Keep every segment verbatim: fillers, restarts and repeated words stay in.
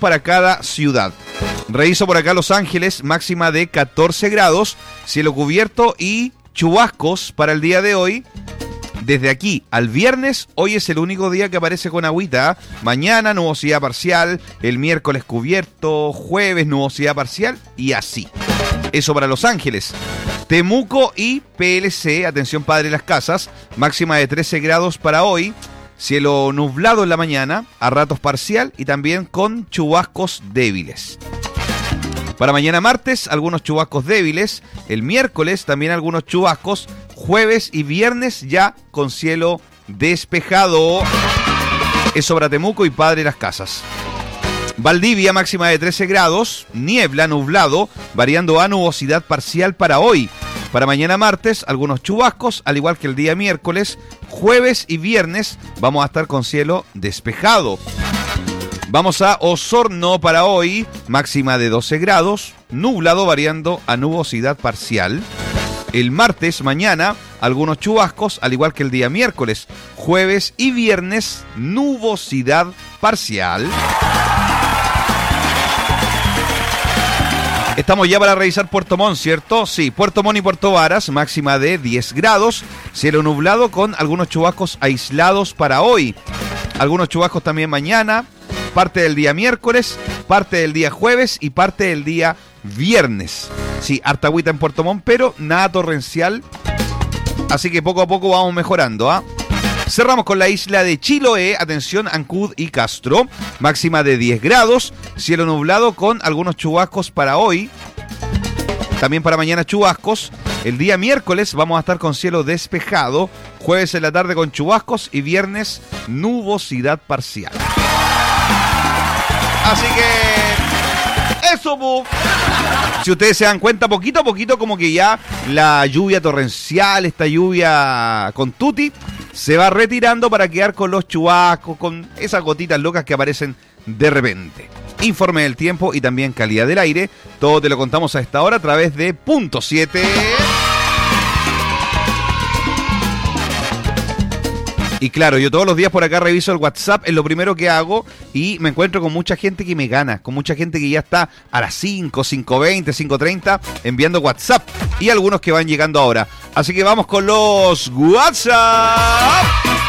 para cada ciudad. Reviso por acá Los Ángeles, máxima de catorce grados, cielo cubierto y chubascos para el día de hoy. Desde aquí al viernes, hoy es el único día que aparece con agüita. Mañana nubosidad parcial, el miércoles cubierto, jueves nubosidad parcial y así. Eso para Los Ángeles. Temuco y P L C, atención Padre Las Casas, máxima de trece grados para hoy. Cielo nublado en la mañana, a ratos parcial y también con chubascos débiles. Para mañana martes, algunos chubascos débiles. El miércoles también algunos chubascos. Jueves y viernes ya con cielo despejado. Eso para Temuco y Padre Las Casas. Valdivia, máxima de trece grados. Niebla, nublado, variando a nubosidad parcial para hoy. Para mañana martes, algunos chubascos, al igual que el día miércoles. Jueves y viernes vamos a estar con cielo despejado. Vamos a Osorno para hoy, máxima de doce grados, nublado variando a nubosidad parcial. El martes, mañana, algunos chubascos, al igual que el día miércoles. Jueves y viernes, nubosidad parcial. Estamos ya para revisar Puerto Montt, ¿cierto? Sí, Puerto Montt y Puerto Varas, máxima de diez grados, cielo nublado con algunos chubascos aislados para hoy. Algunos chubascos también mañana, parte del día miércoles, parte del día jueves y parte del día viernes. Sí, harta agüita en Puerto Montt, pero nada torrencial, así que poco a poco vamos mejorando, ¿ah? ¿eh? Cerramos con la isla de Chiloé, atención Ancud y Castro, máxima de diez grados, cielo nublado con algunos chubascos para hoy, también para mañana chubascos. El día miércoles vamos a estar con cielo despejado, jueves en la tarde con chubascos y viernes nubosidad parcial. Así que eso, bu. Si ustedes se dan cuenta, poquito a poquito como que ya la lluvia torrencial, esta lluvia con tutti, se va retirando para quedar con los chubascos, con esas gotitas locas que aparecen de repente. Informe del tiempo y también calidad del aire. Todo te lo contamos a esta hora a través de Punto siete. Y claro, yo todos los días por acá reviso el WhatsApp, es lo primero que hago y me encuentro con mucha gente que me gana, con mucha gente que ya está a las cinco, cinco veinte, cinco treinta enviando WhatsApp y algunos que van llegando ahora. Así que vamos con los WhatsApp.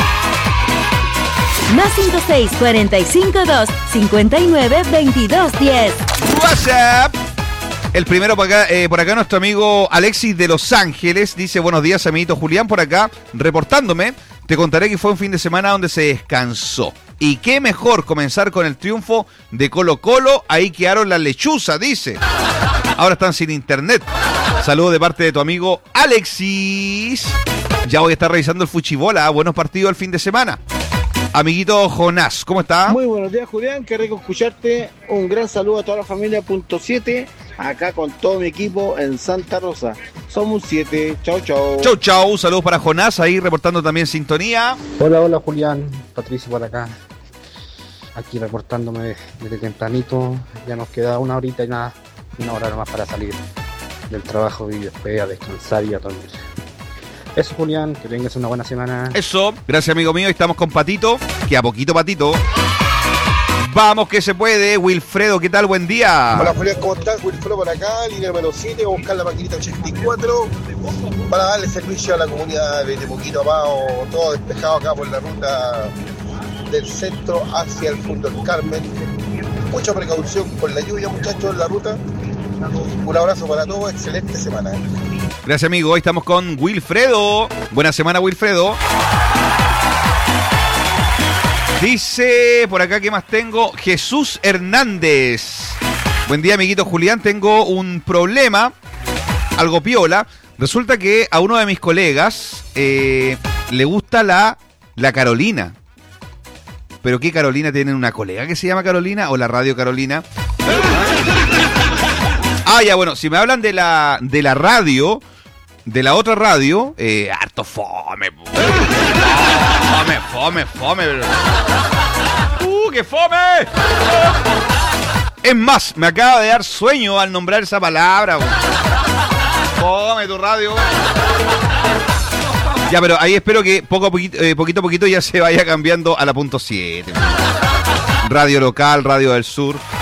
Más cinco seis, cuarenta y cinco, dos, cincuenta y nueve, veintidós, diez. WhatsApp. El primero por acá, eh, por acá nuestro amigo Alexis de Los Ángeles dice: buenos días, amiguito Julián, por acá reportándome. Te contaré que fue un fin de semana donde se descansó. Y qué mejor comenzar con el triunfo de Colo Colo. Ahí quedaron las lechuzas, dice. Ahora están sin internet. Saludos de parte de tu amigo Alexis. Ya voy a estar revisando el Fuchibola. Buenos partidos el fin de semana. Amiguito Jonás, ¿cómo está? Muy buenos días, Julián. Qué rico escucharte. Un gran saludo a toda la familia Punto siete. Acá con todo mi equipo en Santa Rosa. Somos siete. Chau, chau. Chau, chau. Saludos para Jonás, ahí reportando también sintonía. Hola, hola, Julián. Patricio por acá. Aquí reportándome desde tempranito. Ya nos queda una horita y nada. Una hora nomás para salir del trabajo y después a descansar y a dormir. Eso, Julián. Que tengas una buena semana. Eso. Gracias, amigo mío. Estamos con Patito. Que a poquito, Patito. Vamos que se puede. Wilfredo, ¿qué tal? Buen día. Hola, Julián, ¿cómo estás? Wilfredo por acá, línea número siete, voy a buscar la maquinita ochenta y cuatro para darle servicio a la comunidad de Temuquito Apao, todo despejado acá por la ruta del centro hacia el Fundo del Carmen. Mucha precaución con la lluvia, muchachos, en la ruta. Un abrazo para todos, excelente semana. Gracias, amigo. Hoy estamos con Wilfredo. Buena semana, Wilfredo. Dice por acá, ¿qué más tengo? Jesús Hernández. Buen día, amiguito Julián. Tengo un problema, algo piola. Resulta que a uno de mis colegas eh, le gusta la, la Carolina. ¿Pero qué Carolina? ¿Tienen una colega que se llama Carolina o la radio Carolina? Ah, ya, bueno, si me hablan de la, de la radio, de la otra radio, eh, harto fome. Fome, fome, fome. ¡Uh, qué fome! Es más, me acaba de dar sueño al nombrar esa palabra. Fome tu radio. Ya, pero ahí espero que poco a poquito, eh, poquito a poquito ya se vaya cambiando a la punto siete. Radio local, Radio del Sur.